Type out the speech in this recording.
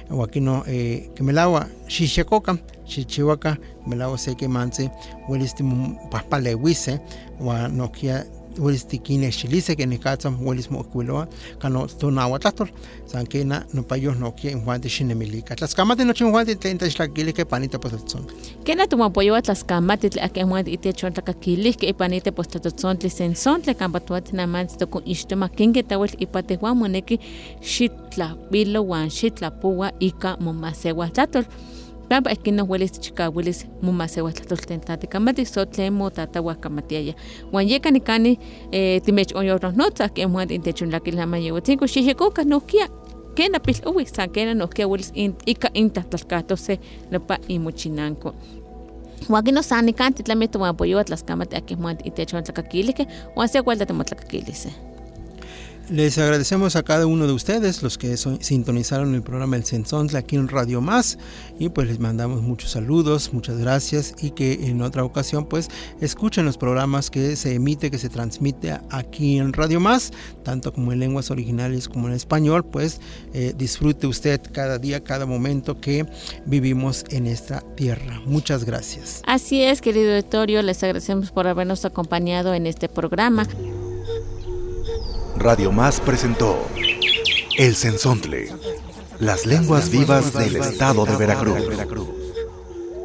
Huaquino que melagua xixecoca xichihuaca melagua se que manse huelis paspalewise wa noquia huelis tiquine xilice que nicatzam huelis mocuiloa cano tonahuatlatol san que no payos noquia en Juan de Xinemilica tlascamate noche en Juan de 30 xlaquili que panita postatzon Kena tumapoyoa tlascamate tlake Juan ite chontlacakili que panita postatzon tlisenzon tlecambatuat namans toko ixtoma kinge tawel ipate Juan moneki xitla bilo wan xitla puwa ika momasewa tlatol Pampa es que no hueles chicahueles mumasewa tlatoltentate kamati sotlemo tatawa kamatiaya. Wan yeka nikani timech oyoros nota que muad intechun la que la mayo cinco xixecoca nokia kena pil uwi sankena nokia hueles ika intatlalcato se lopa imuchinanco. Huakino sani kanti tlameto wan apoyo tlaskamate que muad intechun tlakakilike wan se huelta temotlakakilise. Les agradecemos a cada uno de ustedes, los que sintonizaron el programa El Cenzontla aquí en Radio Más, y pues les mandamos muchos saludos, muchas gracias, y que en otra ocasión pues escuchen los programas que se transmite aquí en Radio Más, tanto como en lenguas originales como en español, pues disfrute usted cada día, cada momento que vivimos en esta tierra. Muchas gracias. Así es, querido auditorio, les agradecemos por habernos acompañado en este programa. Radio Más presentó El Cenzontle, las lenguas vivas del estado de Veracruz.